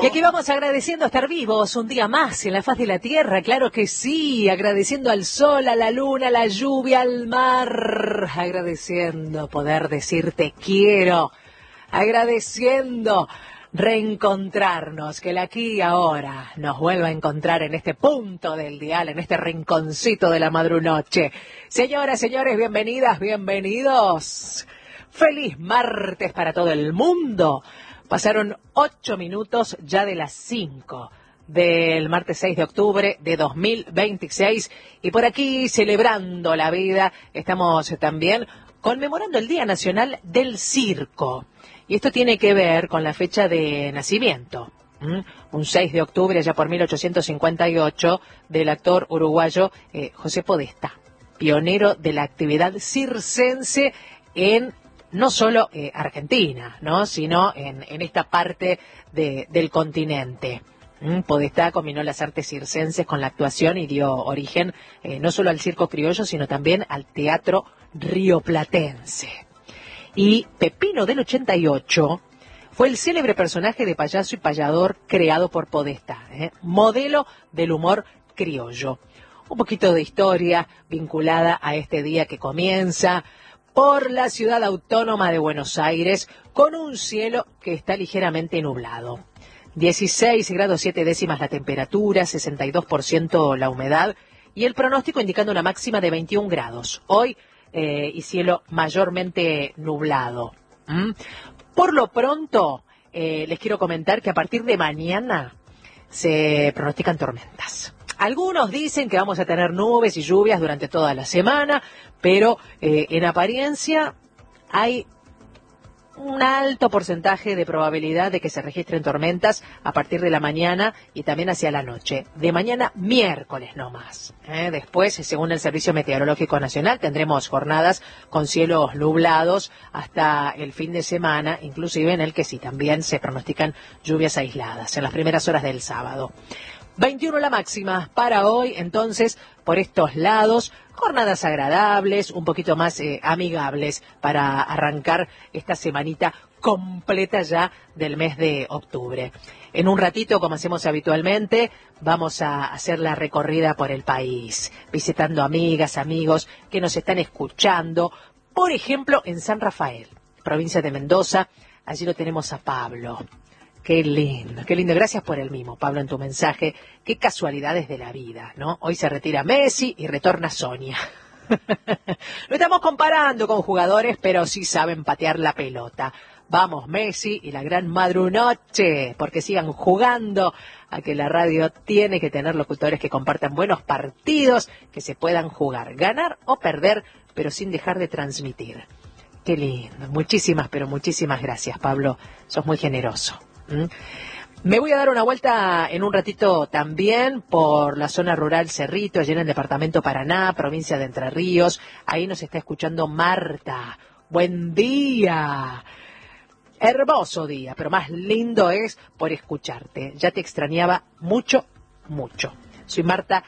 Y aquí vamos agradeciendo estar vivos un día más en la faz de la tierra, claro que sí, agradeciendo al sol, a la luna, a la lluvia, al mar, agradeciendo poder decir te quiero, agradeciendo reencontrarnos, que el aquí y ahora nos vuelva a encontrar en este punto del dial, en este rinconcito de la madrunoche. Señoras, señores, bienvenidas, bienvenidos. Feliz martes para todo el mundo. Pasaron 8 minutos ya de las 5 del martes 6 de octubre de 2026 y por aquí celebrando la vida estamos también conmemorando el Día Nacional del Circo. Y esto tiene que ver con la fecha de nacimiento, un 6 de octubre ya por 1858 del actor uruguayo José Podestá, pionero de la actividad circense en no solo Argentina, ¿no? Sino en esta parte del continente. Podestá combinó las artes circenses con la actuación y dio origen no solo al circo criollo, sino también al teatro rioplatense. Y Pepino del 88 fue el célebre personaje de payaso y payador creado por Podestá, modelo del humor criollo. Un poquito de historia vinculada a este día que comienza por la ciudad autónoma de Buenos Aires, con un cielo que está ligeramente nublado. 16 grados 7 décimas la temperatura, 62% la humedad y el pronóstico indicando una máxima de 21 grados. Hoy y cielo mayormente nublado. Por lo pronto, les quiero comentar que a partir de mañana se pronostican tormentas. Algunos dicen que vamos a tener nubes y lluvias durante toda la semana, pero en apariencia hay un alto porcentaje de probabilidad de que se registren tormentas a partir de la mañana y también hacia la noche. De mañana miércoles no más. Después, según el Servicio Meteorológico Nacional, tendremos jornadas con cielos nublados hasta el fin de semana, inclusive en el que sí también se pronostican lluvias aisladas en las primeras horas del sábado. 21 la máxima para hoy, entonces, por estos lados, jornadas agradables, un poquito más amigables para arrancar esta semanita completa ya del mes de octubre. En un ratito, como hacemos habitualmente, vamos a hacer la recorrida por el país, visitando amigas, amigos que nos están escuchando, por ejemplo, en San Rafael, provincia de Mendoza. Allí lo tenemos a Pablo. Qué lindo, qué lindo. Gracias por el mimo, Pablo, en tu mensaje. Qué casualidades de la vida, ¿no? Hoy se retira Messi y retorna Sonia. No estamos comparando con jugadores, pero sí saben patear la pelota. Vamos, Messi y la gran madrunoche, porque sigan jugando, a que la radio tiene que tener locutores que compartan buenos partidos, que se puedan jugar, ganar o perder, pero sin dejar de transmitir. Qué lindo. Muchísimas, pero muchísimas gracias, Pablo. Sos muy generoso. Me voy a dar una vuelta en un ratito también por la zona rural Cerrito, allí en el departamento Paraná, provincia de Entre Ríos. Ahí nos está escuchando Marta. Buen día. Hermoso día, pero más lindo es por escucharte. Ya te extrañaba mucho, mucho. Soy Marta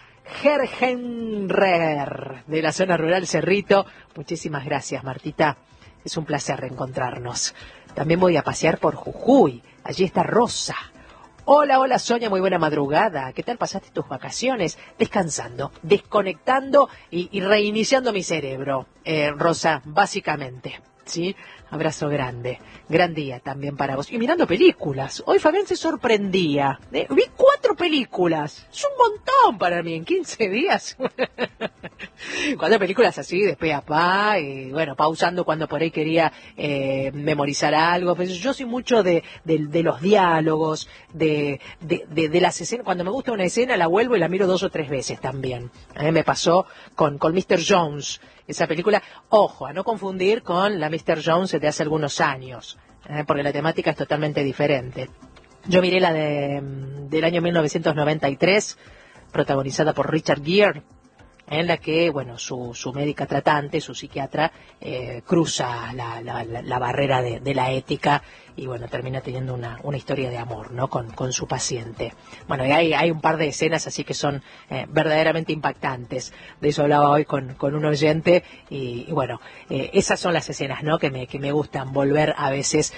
Gergenrer, de la zona rural Cerrito. Muchísimas gracias, Martita. Es un placer reencontrarnos. También voy a pasear por Jujuy. Allí está Rosa. Hola, hola Sonia, muy buena madrugada. ¿Qué tal pasaste tus vacaciones? Descansando, desconectando y reiniciando mi cerebro. Rosa, básicamente. ¿Sí? Abrazo grande. Gran día también para vos. Y mirando películas. Hoy Fabián se sorprendía. Vi 4 películas. Es un montón para mí en 15 días. 4 películas así, de pe a pa. Y bueno, pausando cuando por ahí quería memorizar algo. Pero yo soy mucho de los diálogos, de las escenas. Cuando me gusta una escena la vuelvo y la miro 2 o 3 veces también. Me pasó con Mr. Jones. Esa película, ojo, a no confundir con la Mr. Jones de hace algunos años, porque la temática es totalmente diferente. Yo miré la del año 1993, protagonizada por Richard Gere, en la que, bueno, su médica tratante, su psiquiatra, cruza la barrera de la ética y, bueno, termina teniendo una historia de amor, ¿no? Con su paciente. Bueno, y hay un par de escenas así que son verdaderamente impactantes. De eso hablaba hoy con un oyente y bueno, esas son las escenas, ¿no? Que me gustan volver a veces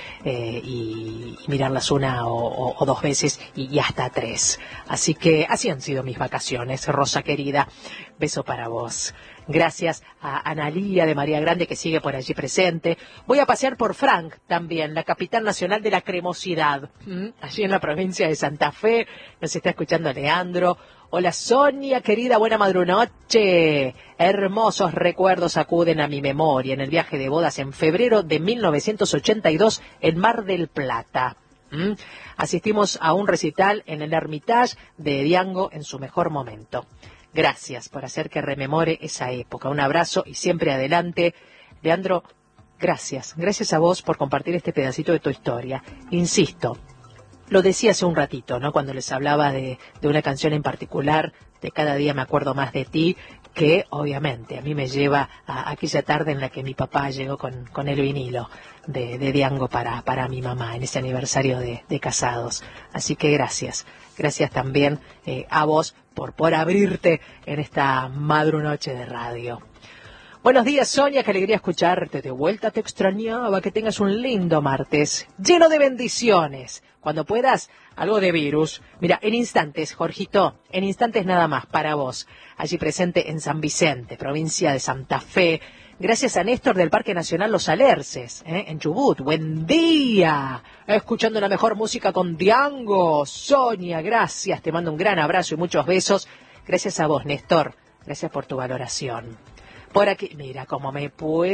y mirarlas una o dos veces y hasta tres. Así que así han sido mis vacaciones, Rosa querida. Beso para vos. Gracias a Analía de María Grande, que sigue por allí presente. Voy a pasear por Frank también, la capital nacional de la cremosidad. Allí en la provincia de Santa Fe. Nos está escuchando Leandro. Hola Sonia, querida, buena madrunoche. Hermosos recuerdos acuden a mi memoria en el viaje de bodas en febrero de 1982 en Mar del Plata. Asistimos a un recital en el Hermitage de Diango en su mejor momento. Gracias por hacer que rememore esa época. Un abrazo y siempre adelante. Leandro, gracias. Gracias a vos por compartir este pedacito de tu historia. Insisto, lo decía hace un ratito, ¿no? Cuando les hablaba de una canción en particular, de Cada día me acuerdo más de ti, que obviamente a mí me lleva a aquella tarde en la que mi papá llegó con el vinilo de Diango para mi mamá en ese aniversario de casados. Así que gracias. Gracias también a vos por abrirte en esta madrunoche de radio. Buenos días, Sonia, qué alegría escucharte. De vuelta te extrañaba, que tengas un lindo martes, lleno de bendiciones. Cuando puedas, algo de virus. Mira, en instantes, Jorgito, en instantes nada más, para vos. Allí presente en San Vicente, provincia de Santa Fe. Gracias a Néstor del Parque Nacional Los Alerces, en Chubut. Buen día. Escuchando la mejor música con Diango. Sonia, gracias. Te mando un gran abrazo y muchos besos. Gracias a vos, Néstor. Gracias por tu valoración. Por aquí, mira cómo me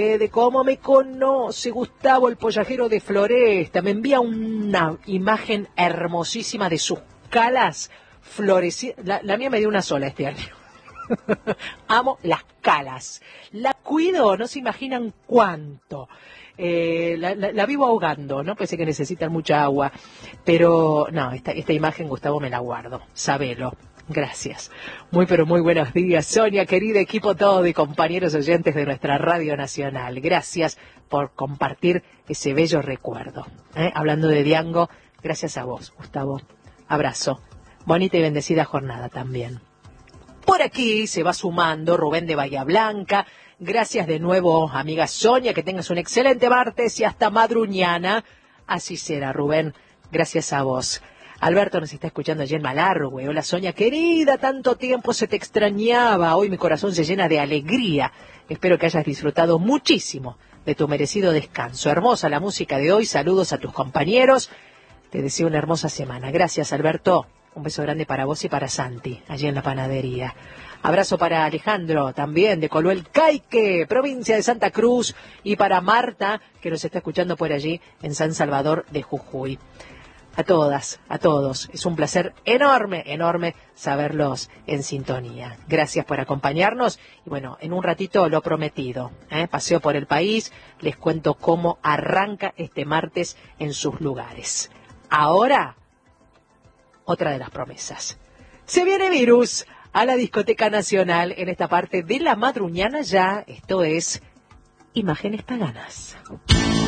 conoce Gustavo, el pollajero de Floresta. Me envía una imagen hermosísima de sus calas florecidas. La mía me dio una sola este año. Amo las calas. La cuido, no se imaginan cuánto. La vivo ahogando, ¿no? Pensé que necesitan mucha agua. Pero no, esta imagen, Gustavo, me la guardo. Sabelo. Gracias. Muy pero muy buenos días, Sonia, querida, equipo todo y compañeros oyentes de nuestra Radio Nacional. Gracias por compartir ese bello recuerdo. Hablando de Diango, gracias a vos, Gustavo. Abrazo. Bonita y bendecida jornada también. Por aquí se va sumando Rubén de Bahía Blanca. Gracias de nuevo, amiga Sonia, que tengas un excelente martes y hasta madruñana. Así será, Rubén. Gracias a vos. Alberto nos está escuchando allí en Malargüe. Hola Sonia, querida, tanto tiempo se te extrañaba. Hoy mi corazón se llena de alegría. Espero que hayas disfrutado muchísimo de tu merecido descanso. Hermosa la música de hoy. Saludos a tus compañeros. Te deseo una hermosa semana. Gracias, Alberto. Un beso grande para vos y para Santi, allí en la panadería. Abrazo para Alejandro, también de Coluel Caique, provincia de Santa Cruz. Y para Marta, que nos está escuchando por allí en San Salvador de Jujuy. A todas, a todos, es un placer enorme, enorme saberlos en sintonía. Gracias por acompañarnos y bueno, en un ratito lo prometido, paseo por el país, les cuento cómo arranca este martes en sus lugares. Ahora, otra de las promesas. Se viene Virus a la Discoteca Nacional en esta parte de la madruñana ya, esto es Imágenes Paganas.